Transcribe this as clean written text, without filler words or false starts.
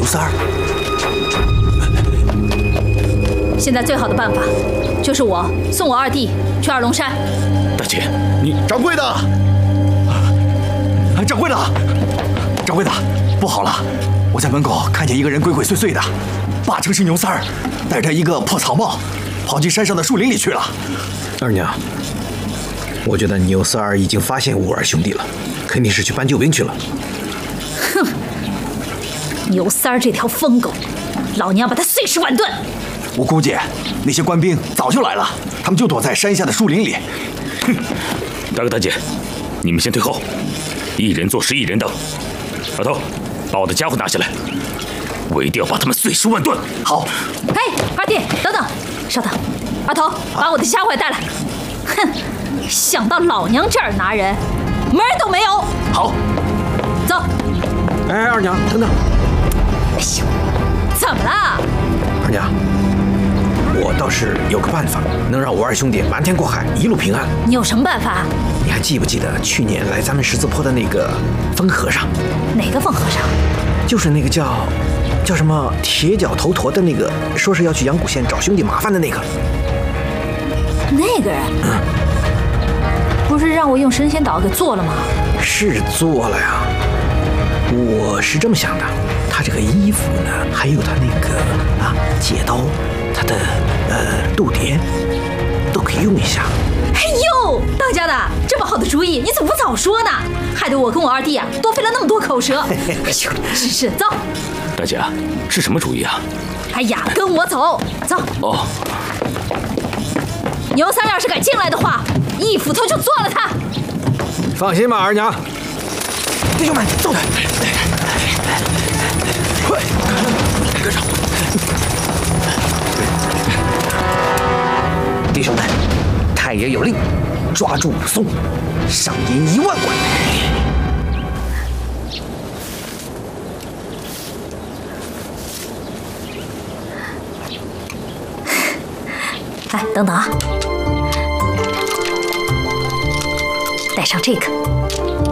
三儿。 现在最好的办法，就是我送我二弟去二龙山。 大姐，你掌柜的，掌柜的，掌柜的，不好了！我在门口看见一个人鬼鬼祟祟的，八成是牛三儿，戴着一个破草帽，跑进山上的树林里去了。 二娘，我觉得牛三儿已经发现五二兄弟了，肯定是去搬救兵去了。 哼，牛三儿这条疯狗，老娘把他碎尸万段！ 我估计那些官兵早就来了，他们就躲在山下的树林里。 哼，大哥大姐，你们先退后，一人做事一人当。老头，把我的家伙拿下来，我一定要把他们碎尸万段。 好。 哎，二弟，等等，稍等。阿头，把我的家伙也带来。哼，想到老娘这儿拿人，门儿都没有。 好， 走。 哎，二娘，等等。 哎呦，怎么了？ 二娘，我倒是有个办法，能让五二兄弟瞒天过海，一路平安。 你有什么办法？ 你还记不记得去年来咱们十字坡的那个疯和尚？ 哪个疯和尚？ 就是那个叫什么铁脚头陀的那个，说是要去阳谷县找兄弟麻烦的那个。 那个人？不是让我用神仙岛给做了吗？ 是做了呀。我是这么想的，他这个衣服呢，还有他那个剪刀，他的肚碟，都可以用一下。 哎呦，当家的，这么好的主意，你怎么不早说呢？害得我跟我二弟多费了那么多口舌。哎呦，真是，走。 大姐，是什么主意啊？ 哎呀，跟我走，走。 哦。 牛三要是敢进来的话，一斧头就做了他。 放心吧，二娘。弟兄们，走！快，跟上！弟兄们，太爷有令，抓住武松，赏银1万贯。 哎，等等啊，带上这个。